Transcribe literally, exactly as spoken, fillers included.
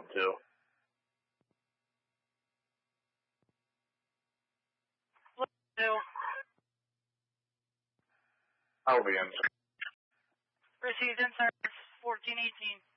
Club two. Club two. I'll be in. Received in service, fourteen eighteen.